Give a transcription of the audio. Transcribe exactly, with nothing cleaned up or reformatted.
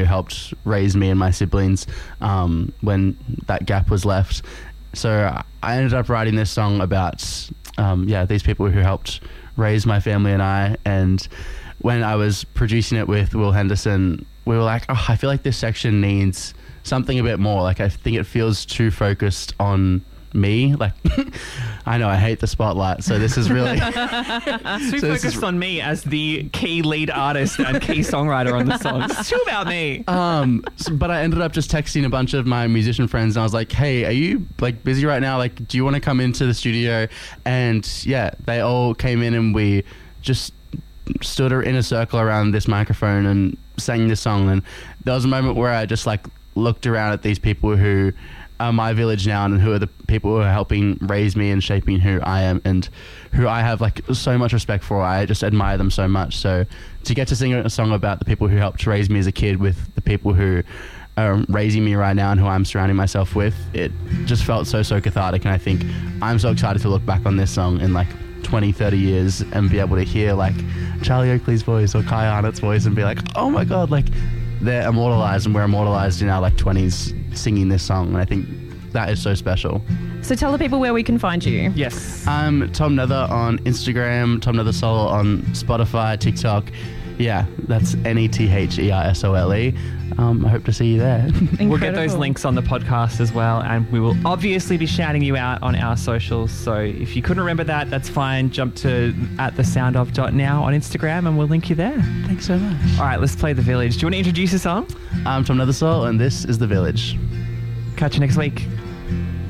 who helped raise me and my siblings um, when that gap was left. So I ended up writing this song about, um, yeah, these people who helped raise my family and I. And when I was producing it with Will Henderson, we were like, oh, I feel like this section needs something a bit more. Like, I think it feels too focused on me. Like, I know I hate the spotlight, so this is really too so focused is, on me as the key lead artist and key songwriter on the song. It's too about me. um so, but I ended up just texting a bunch of my musician friends, and I was like, hey, are you like busy right now? Like, do you want to come into the studio? And yeah, they all came in, and we just stood in a circle around this microphone and sang this song. And there was a moment where I just like looked around at these people who are my village now, and who are the people who are helping raise me and shaping who I am, and who I have like so much respect for. I just admire them so much. So to get to sing a song about the people who helped raise me as a kid with the people who are raising me right now and who I'm surrounding myself with, it just felt so, so cathartic. And I think I'm so excited to look back on this song in like twenty, thirty years and be able to hear like Charlie Oakley's voice or Kai Arnott's voice and be like, oh my God, like they're immortalized and we're immortalized in our like twenties singing this song. And I think that is so special. So tell the people where we can find you. Yes. I'm Tom Nether on Instagram, Tom Nether Soul on Spotify, TikTok. Yeah, that's N E T H E R S O L E. Um, I hope to see you there. We'll get those links on the podcast as well, and we will obviously be shouting you out on our socials. So if you couldn't remember that, that's fine. Jump to at the sound of dot now on Instagram and we'll link you there. Thanks so much. All right, let's play The Village. Do you want to introduce the song? I'm Tom Nether Soul, and this is The Village. Catch you next week.